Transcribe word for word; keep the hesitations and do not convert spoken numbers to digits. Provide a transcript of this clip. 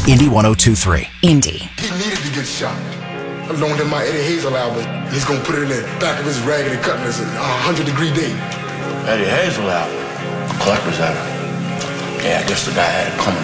Indy one oh two three. Indy. He needed to get shot. I loaned him my Eddie Hazel album. He's gonna put it in the back of his raggedy cutlass a hundred degree day. Eddie Hazel album. Collector's item. Yeah, I guess the guy had it coming.